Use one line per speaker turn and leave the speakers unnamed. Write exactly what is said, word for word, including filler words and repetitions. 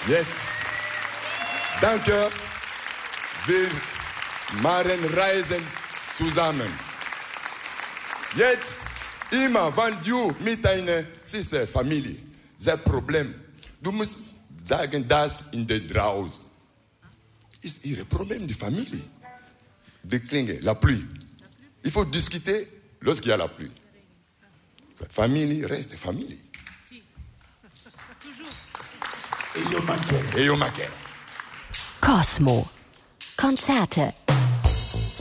Jetzt, danke, wir machen Reisen zusammen. Jetzt, immer, wenn du mit deiner Sister, Familie, das Problem, du musst sagen, das in der draußen ist ihr Problem, die Familie. Die Klinge, la pluie. Il faut discuter lorsqu'il y a la pluie. La famille reste famille.
E io mancherò.
E io mancherò.
Cosmo. Konzerte